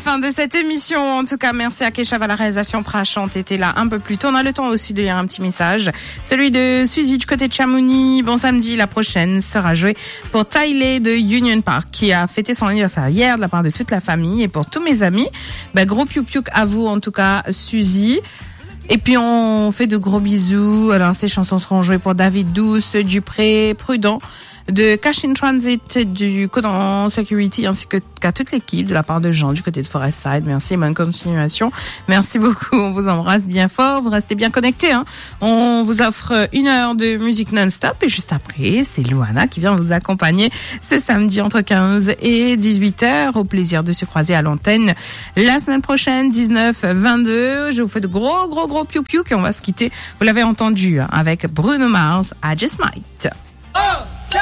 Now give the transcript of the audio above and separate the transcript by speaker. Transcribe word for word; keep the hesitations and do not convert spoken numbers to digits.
Speaker 1: fin de cette émission. En tout cas, merci à Keshav à la réalisation. Prachant était là un peu plus tôt. On a le temps aussi de lire un petit message. Celui de Suzy du côté de Chamonix. Bon samedi, la prochaine sera jouée pour Tyler de Union Park qui a fêté son anniversaire hier de la part de toute la famille et pour tous mes amis. Ben, gros piou piou à vous en tout cas, Suzy. Et puis on fait de gros bisous. Alors ces chansons seront jouées pour David Douce, Dupré, Prudent, de Cash in Transit, du Codan Security, ainsi que qu'à toute l'équipe de la part de Jean du côté de Forestside. Merci et bonne continuation. Merci beaucoup. On vous embrasse bien fort. Vous restez bien connectés, hein. On vous offre une heure de musique non-stop et juste après, c'est Luana qui vient vous accompagner ce samedi entre quinze et dix-huit heures. Au plaisir de se croiser à l'antenne la semaine prochaine, dix-neuf vingt-deux. Je vous fais de gros, gros, gros piou-piou et on va se quitter. Vous l'avez entendu, hein, avec Bruno Mars, I Just Might.